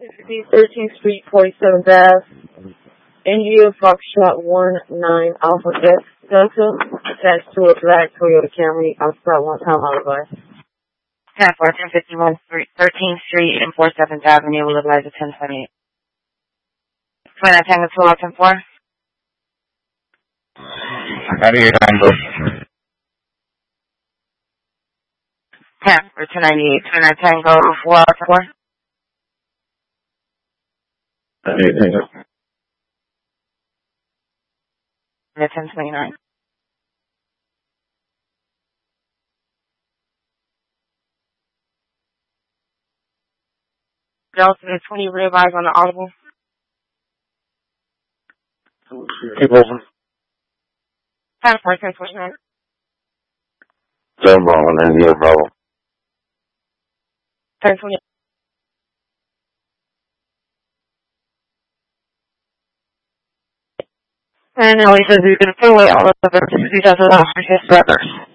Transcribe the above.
13th Street, 47th Ave. India Foxtrot 19 Alpha Delta, attached to a black Toyota Camry. Outside 1 time alibi. 10-1451 13th Street and 47th Avenue, Live at 1028. 29 Tango 2 10-4. How do you Tango? 10 or 298. 29 Tango 4 10-4. 98 Tango. 1029. Delta 20 ribeyes on the audible. Keep moving. 10-4 1029. Still rolling in here, bro. 1028. And now he says he's going to fill away all of the 60,000 brothers.